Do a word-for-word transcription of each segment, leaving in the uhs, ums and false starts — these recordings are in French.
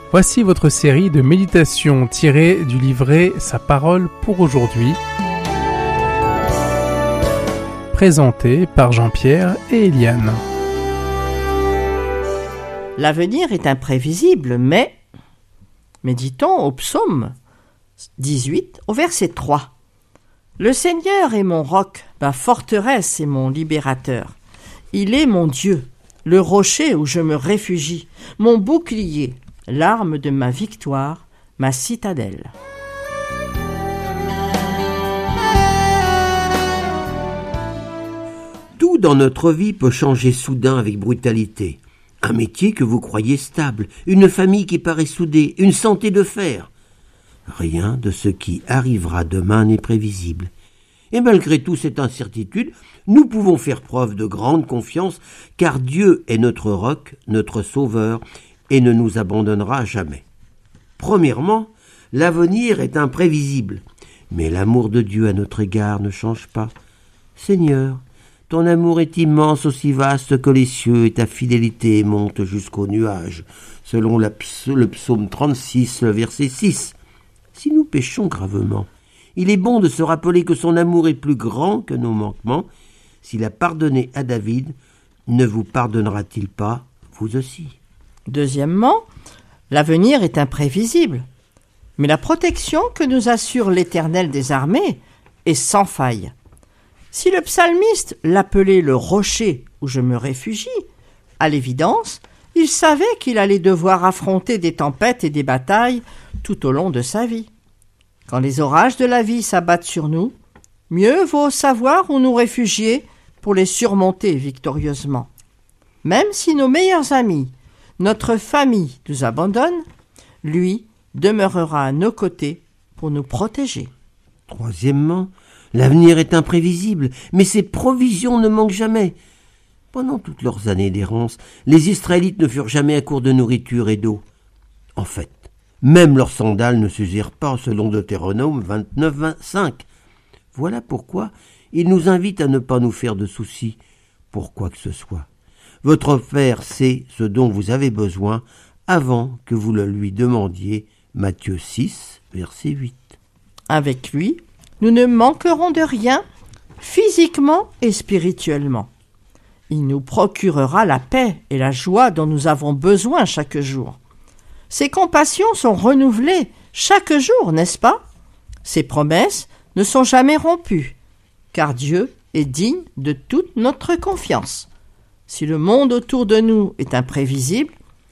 Voici votre série de méditations tirées du livret Sa parole pour aujourd'hui, présentée par Jean-Pierre et Eliane. L'avenir est imprévisible, mais, méditons au psaume dix-huit, au verset trois. Le Seigneur est mon roc, ma forteresse et mon libérateur. Il est mon Dieu, le rocher où je me réfugie, mon bouclier, l'arme de ma victoire, ma citadelle. Tout dans notre vie peut changer soudain avec brutalité. Un métier que vous croyez stable, une famille qui paraît soudée, une santé de fer. Rien de ce qui arrivera demain n'est prévisible. Et malgré tout cette incertitude, nous pouvons faire preuve de grande confiance, car Dieu est notre roc, notre sauveur, et ne nous abandonnera jamais. Premièrement, l'avenir est imprévisible, mais l'amour de Dieu à notre égard ne change pas. Seigneur, ton amour est immense, aussi vaste que les cieux, et ta fidélité monte jusqu'aux nuages, selon la, le psaume trente-six, le verset six. Si nous péchons gravement, il est bon de se rappeler que son amour est plus grand que nos manquements. S'il a pardonné à David, ne vous pardonnera-t-il pas, vous aussi? Deuxièmement, l'avenir est imprévisible, mais la protection que nous assure l'Éternel des armées est sans faille. Si le psalmiste l'appelait le rocher où je me réfugie, à l'évidence, il savait qu'il allait devoir affronter des tempêtes et des batailles tout au long de sa vie. Quand les orages de la vie s'abattent sur nous, mieux vaut savoir où nous réfugier pour les surmonter victorieusement. Même si nos meilleurs amis, notre famille nous abandonne, lui demeurera à nos côtés pour nous protéger. Troisièmement, l'avenir est imprévisible, mais ses provisions ne manquent jamais. Pendant toutes leurs années d'errance, les Israélites ne furent jamais à court de nourriture et d'eau. En fait, même leurs sandales ne s'usèrent pas, selon Deutéronome vingt-neuf vingt-cinq. Voilà pourquoi il nous invite à ne pas nous faire de soucis pour quoi que ce soit. Votre Père sait ce dont vous avez besoin avant que vous le lui demandiez. Matthieu six, verset huit. Avec lui, nous ne manquerons de rien, physiquement et spirituellement. Il nous procurera la paix et la joie dont nous avons besoin chaque jour. Ses compassions sont renouvelées chaque jour, n'est-ce pas? Ses promesses ne sont jamais rompues, car Dieu est digne de toute notre confiance. Si le monde autour de nous est imprévisible,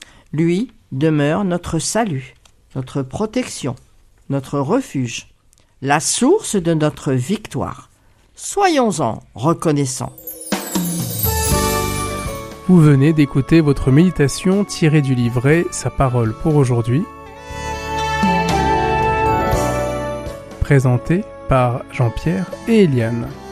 lui demeure notre salut, notre protection, notre refuge, la source de notre victoire. Soyons-en reconnaissants. Vous venez d'écouter votre méditation tirée du livret Sa parole pour aujourd'hui, présentée par Jean-Pierre et Eliane.